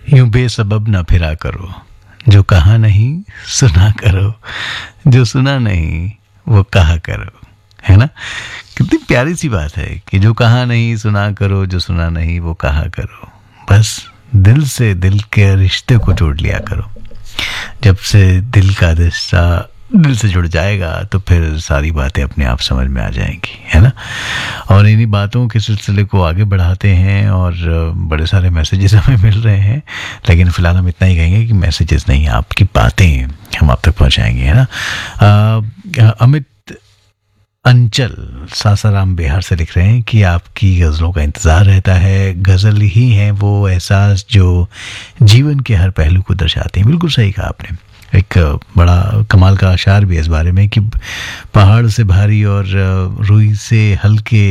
यूं बेसबब ना फिरा करो, जो कहा नहीं सुना करो, जो सुना नहीं वो कहा करो, है ना। कितनी प्यारी सी बात है कि जो कहा नहीं सुना करो, जो सुना नहीं वो कहा करो। बस दिल से दिल के रिश्ते को जोड़ लिया करो। जब से दिल का रिश्ता दिल से जुड़ जाएगा तो फिर सारी बातें अपने आप समझ में आ जाएंगी, है ना। और इन्हीं बातों के सिलसिले को आगे बढ़ाते हैं और बड़े सारे मैसेजेस हमें मिल रहे हैं, लेकिन फ़िलहाल हम इतना ही कहेंगे कि मैसेजेस नहीं, आपकी बातें हम आप तक पहुंचाएंगे, है ना। अमित अंचल सासाराम बिहार से लिख रहे हैं कि आपकी गज़लों का इंतज़ार रहता है। गज़ल ही है वो एहसास जो जीवन के हर पहलू को दर्शाते हैं। बिल्कुल सही कहा आपने। एक बड़ा कमाल का अशार भी है इस बारे में कि पहाड़ से भारी और रूई से हल्के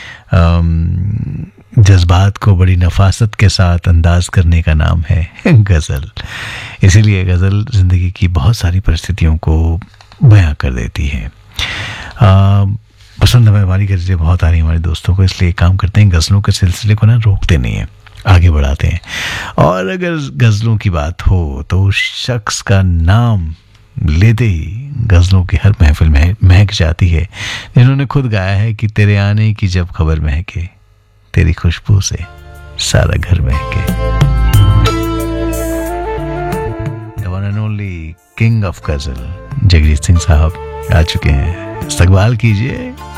जज्बात को बड़ी नफासत के साथ अंदाज करने का नाम है गज़ल। इसीलिए गज़ल ज़िंदगी की बहुत सारी परिस्थितियों को बयां कर देती है। पसंद हमें हमारी गज़लें बहुत आ रही हैं हमारे दोस्तों को, इसलिए काम करते हैं गज़लों के सिलसिले को ना रोकते नहीं हैं, आगे बढ़ाते हैं। और अगर गज़लों की बात हो तो उस शख्स का नाम लेते ही गज़लों की हर महफिल में महक जाती है, जिन्होंने खुद गाया है कि तेरे आने की जब खबर महके, तेरी खुशबू से सारा घर महके। The one and only king of गज़ल जगजीत सिंह साहब आ चुके हैं। इस्तकबाल कीजिए